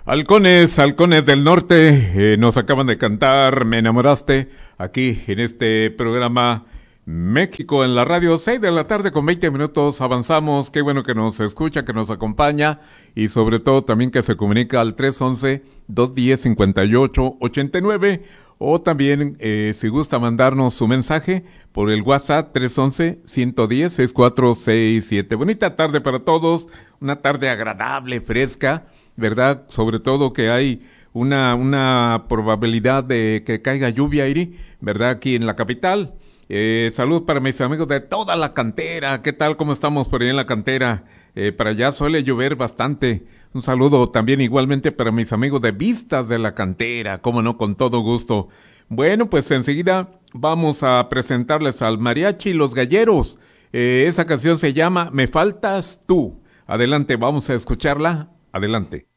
Halcones, Halcones del Norte, nos acaban de cantar Me enamoraste aquí en este programa México en la radio, 6 de la tarde con 20 minutos, avanzamos, qué bueno que nos escucha, que nos acompaña y sobre todo también que se comunica al 311-210-5889 o también si gusta mandarnos su mensaje por el WhatsApp 311-110-6467. Bonita tarde para todos, una tarde agradable, fresca, ¿verdad? Sobre todo que hay una probabilidad de que caiga lluvia, Iri, ¿verdad? Aquí en la capital. Salud para mis amigos de toda la cantera. ¿Qué tal? ¿Cómo estamos por ahí en la cantera? Para allá suele llover bastante. Un saludo también igualmente para mis amigos de Vistas de la Cantera. Cómo no, con todo gusto. Bueno, pues enseguida vamos a presentarles al Mariachi y los Galleros. Esa canción se llama Me Faltas Tú. Adelante, vamos a escucharla. Adelante.